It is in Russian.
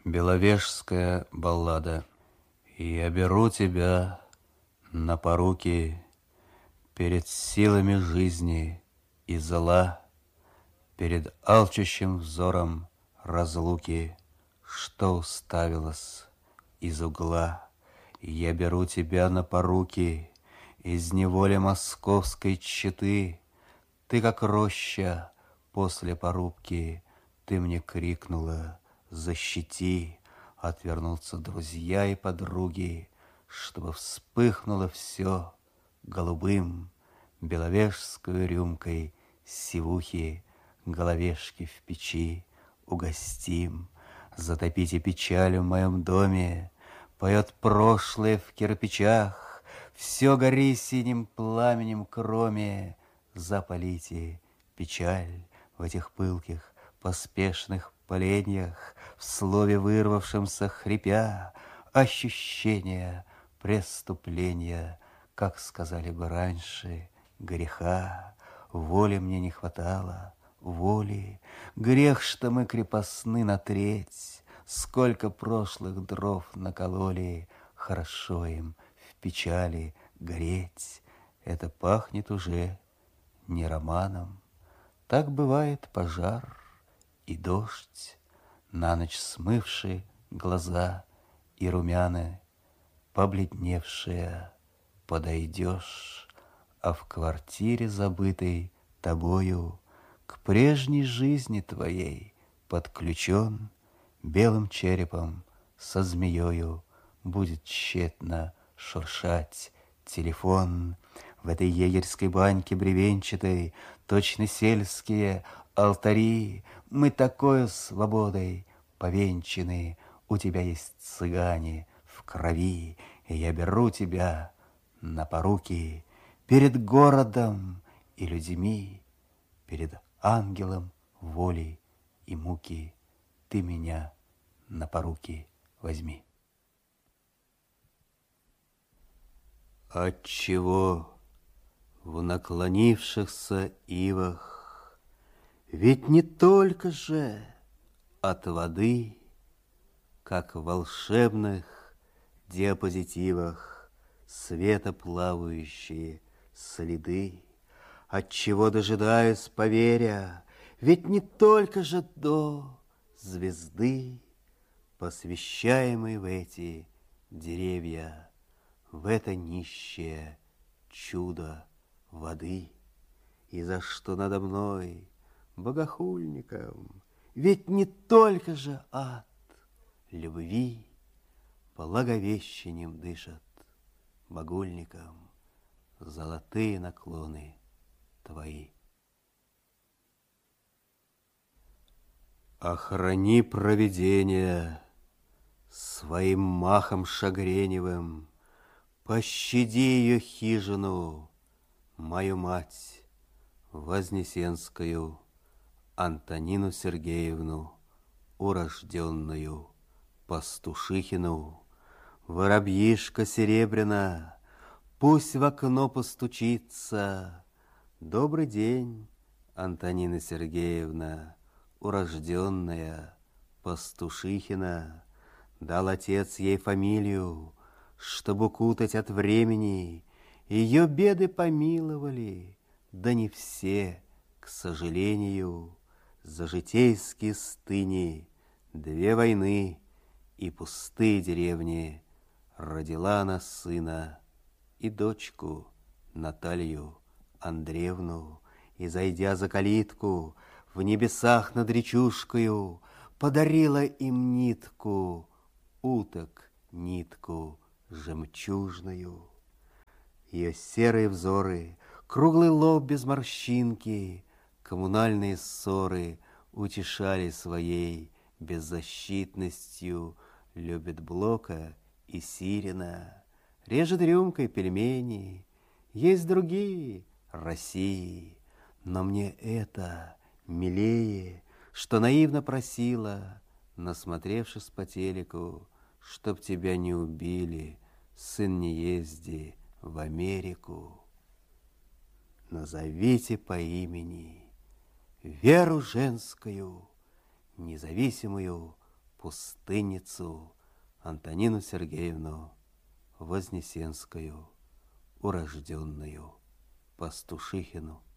Беловежская баллада. Я беру тебя на поруки перед силами жизни и зла, перед алчущим взором разлуки, что уставилась из угла. Я беру тебя на поруки из неволи московской четы. Ты, как роща после порубки, ты мне крикнула: защити. Отвернутся друзья и подруги, чтобы вспыхнуло все голубым. Беловежскую рюмкой сивухи головешки в печи угостим. Затопите печаль в моем доме, поет прошлое в кирпичах. Все гори синим пламенем, кроме запалите печаль в этих пылких поспешных поленьях, в слове вырвавшемся хрипя, ощущение преступления, как сказали бы раньше, греха. Воли мне не хватало, воли, грех, что мы крепостны на треть. Сколько прошлых дров накололи, хорошо им в печали гореть. Это пахнет уже не романом. Так бывает пожар и дождь, на ночь смывший глаза и румяны, побледневшая. Подойдешь, а в квартире, забытой тобою, к прежней жизни твоей подключен белым черепом со змеёю. Будет тщетно шуршать телефон. В этой егерской баньке бревенчатой точно сельские алтари. Мы такой свободой повенчаны. У тебя есть цыгане в крови, и я беру тебя на поруки перед городом и людьми, перед ангелом воли и муки. Ты меня на поруки возьми. Отчего в наклонившихся ивах ведь не только же от воды, как в волшебных диапозитивах, светоплавающие следы. Отчего, дожидаясь, поверя, ведь не только же до звезды, посвящаемой в эти деревья, в это нищее чудо воды. И за что надо мной, богохульником, ведь не только же ад любви, благовещением дышат багульником золотые наклоны твои. Охрани провидение своим махом шагреневым, пощади ее хижину, мою мать Вознесенскую, Антонину Сергеевну, урожденную Пастушихину. Воробьишка серебряна, пусть в окно постучится. Добрый день, Антонина Сергеевна, урожденная Пастушихина. Дал отец ей фамилию, чтобы укутать от времени. Ее беды помиловали, да не все, к сожалению. За житейские стыни, 2 войны и пустые деревни родила она сына и дочку Наталью Андреевну. И, зайдя за калитку, в небесах над речушкою подарила им нитку, уток нитку жемчужную. Ее серые взоры, круглый лоб без морщинки, коммунальные ссоры утешали своей беззащитностью. Любит Блока и Сирина, режет рюмкой пельмени. Есть другие России, но мне это милее, что наивно просила, насмотревшись по телеку, чтоб тебя не убили, сын, не езди в Америку. Назовите по имени Веру женскую, независимую пустынницу Антонину Сергеевну Вознесенскую, урожденную Пастушихину.